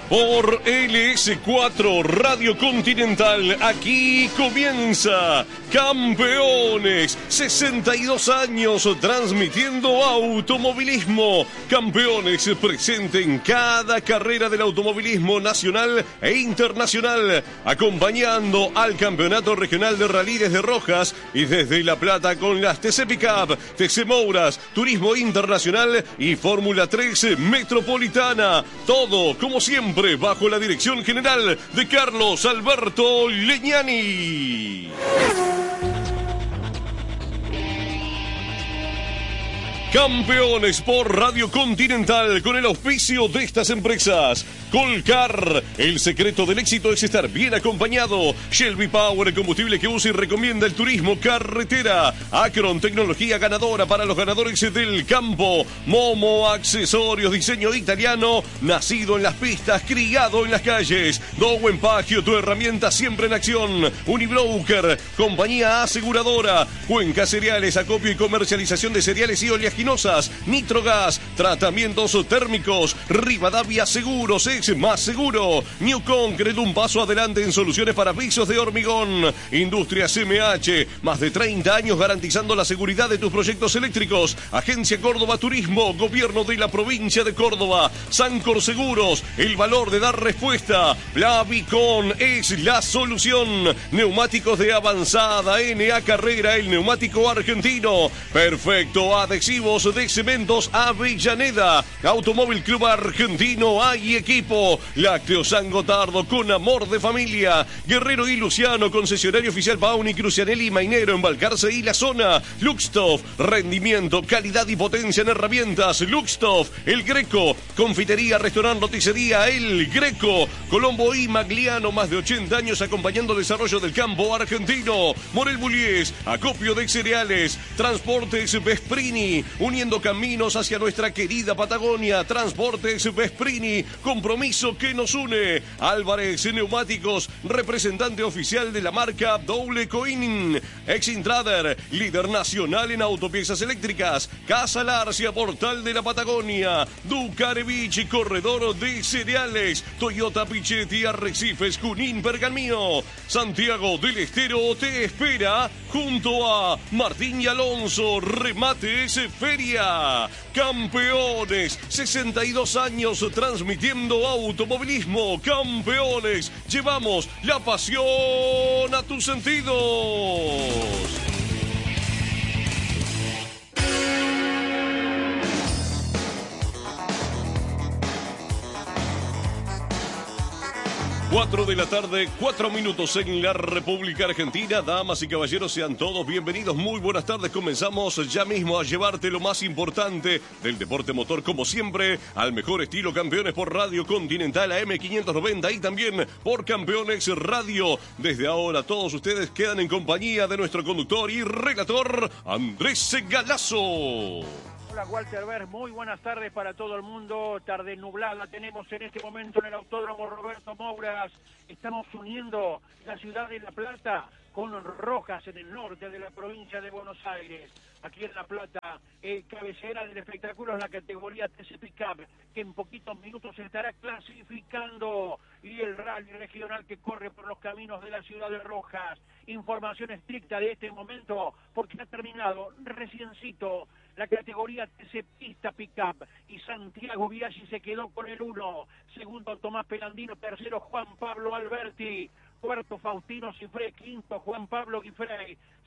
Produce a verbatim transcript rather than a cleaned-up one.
por L S cuatro Radio Continental. Aquí comienza Campeones, sesenta y dos años transmitiendo automovilismo. Campeones presente en cada carrera del automovilismo nacional e internacional, acompañando al Campeonato Regional de Rally desde Rojas y desde La Plata con las T C Pickup, T C Mouras, Turismo Internacional y Fórmula tres Metropolitana. Todo, como siempre, bajo la dirección general de Carlos Alberto Leñani. Campeones por Radio Continental con el auspicio de estas empresas. Colcar, el secreto del éxito es estar bien acompañado. Shelby Power, el combustible que usa y recomienda el turismo carretera. Acron, tecnología ganadora para los ganadores del campo. Momo, accesorios, diseño italiano, nacido en las pistas, criado en las calles. Dowen Pagio, tu herramienta siempre en acción. Unibroker, compañía aseguradora. Cuenca Cereales, acopio y comercialización de cereales y oleaginosas. Nitrogas, tratamientos térmicos. Rivadavia Seguros, es más seguro. New Concrete, un paso adelante en soluciones para pisos de hormigón. Industrias M H, más de treinta años garantizando la seguridad de tus proyectos eléctricos. Agencia Córdoba Turismo, Gobierno de la provincia de Córdoba. Sancor Seguros, el valor de dar respuesta. Plavicon es la solución. Neumáticos de avanzada, N A Carrera, el neumático argentino. Perfecto, adhesivos de Cementos Avellaneda. Automóvil Club Argentino, hay equipo. Lácteos San Gotardo, con amor de familia. Guerrero y Luciano, concesionario oficial Pauni, Crucianelli y Mainero en Balcarce y la zona. Luxtoff, rendimiento, calidad y potencia en herramientas. Luxtoff, El Greco, confitería, restaurante, roticería El Greco. Colombo y Magliano, más de ochenta años acompañando el desarrollo del campo argentino. Morel Bullies, acopio de cereales. Transportes Vesprini, uniendo caminos hacia nuestra querida Patagonia. Transportes Vesprini, compromiso que nos une. Álvarez Neumáticos, representante oficial de la marca Double Coin. Exintrader, líder nacional en autopiezas eléctricas. Casa Larcia, portal de la Patagonia. Ducarevich, corredor de cereales. Toyota Pichetti, Arrecifes, Junín, Pergamino. Santiago del Estero te espera junto a Martín y Alonso. Remates Feria. Campeones, sesenta y dos años transmitiendo automovilismo. Campeones, llevamos la pasión a tus sentidos. Cuatro de la tarde, cuatro minutos en la República Argentina. Damas y caballeros, sean todos bienvenidos. Muy buenas tardes. Comenzamos ya mismo a llevarte lo más importante del deporte motor, como siempre, al mejor estilo. Campeones por Radio Continental A M quinientos noventa y también por Campeones Radio. Desde ahora todos ustedes quedan en compañía de nuestro conductor y relator Andrés Galazo. Hola Walter Ver, muy buenas tardes para todo el mundo. Tarde nublada tenemos en este momento en el Autódromo Roberto Mouras. Estamos uniendo la ciudad de La Plata con Rojas en el norte de la provincia de Buenos Aires. Aquí en La Plata, eh, cabecera del espectáculo es la categoría T C Pickup, que en poquitos minutos estará clasificando, y el rally regional que corre por los caminos de la ciudad de Rojas. Información estricta de este momento, porque ha terminado reciencito la categoría T C Pista Pickup, y Santiago Biaggi se quedó con el uno. Segundo Tomás Pelandino, tercero Juan Pablo Alberti, cuarto Faustino Cifré, quinto Juan Pablo Guifrey,